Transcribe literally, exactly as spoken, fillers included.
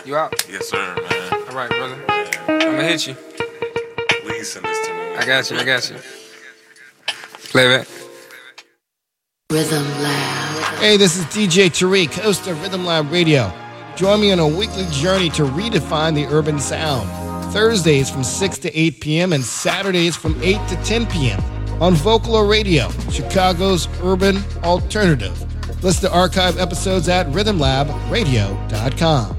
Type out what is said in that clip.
You out? Yes, sir, man. All right, brother. Yeah. I'm gonna hit you. Please send this to me. I got you. I got you. Play back. Rhythm Lab. Hey, this is D J Tariq, host of Rhythm Lab Radio. Join me on a weekly journey to redefine the urban sound. Thursdays from six to eight p.m. and Saturdays from eight to ten p.m. on Vocalo Radio, Chicago's urban alternative. Listen to archive episodes at rhythm lab radio dot com.